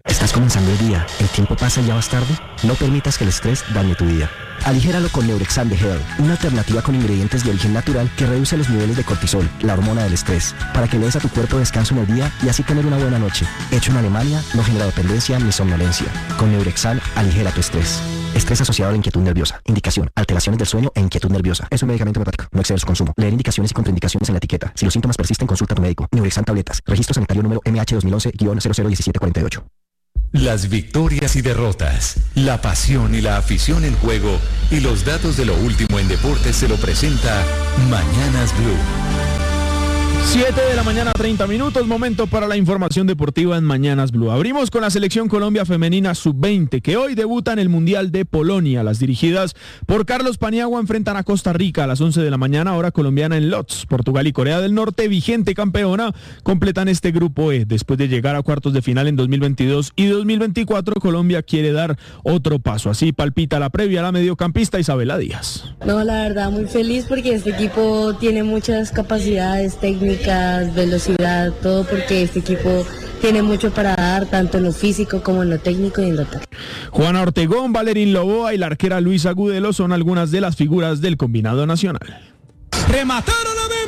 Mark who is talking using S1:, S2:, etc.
S1: Estás comenzando el día, el tiempo pasa y ya vas tarde. No permitas que el estrés dañe tu día. Aligéralo con Neurexam de Hell, una alternativa con ingredientes de origen natural que reduce los niveles de cortisol, la hormona del estrés, para que le des a tu cuerpo descanso en el día y así tener una buena noche. Hecho en Alemania, no genera dependencia ni somnolencia. Con Neurexam, aligera tu estrés. Estrés asociado a la inquietud nerviosa. Indicación: alteraciones del sueño e inquietud nerviosa. Es un medicamento homeopático. No exceder su consumo. Leer indicaciones y contraindicaciones en la etiqueta. Si los síntomas persisten, consulta a tu médico. Neurexam tabletas. Registro sanitario número MH 2011-001748.
S2: Las victorias y derrotas, la pasión y la afición en juego y los datos de lo último en deportes se lo presenta Mañanas Blue.
S3: 7:30 a.m, momento para la información deportiva en Mañanas Blue. Abrimos con la selección Colombia femenina sub-20, que hoy debuta en el Mundial de Polonia. Las dirigidas por Carlos Paniagua enfrentan a Costa Rica a las 11 de la mañana, hora colombiana en Lodz. Portugal y Corea del Norte, vigente campeona, completan este grupo E. Después de llegar a cuartos de final en 2022 y 2024, Colombia quiere dar otro paso. Así palpita la previa la mediocampista Isabela Díaz.
S4: No, la verdad, muy feliz porque este equipo tiene muchas capacidades técnicas, velocidad, todo, porque este equipo tiene mucho para dar, tanto en lo físico como en lo técnico y en lo táctico.
S3: Juana Ortegón, Valerín Loboa y la arquera Luisa Agudelo son algunas de las figuras del combinado nacional.
S5: Remataron a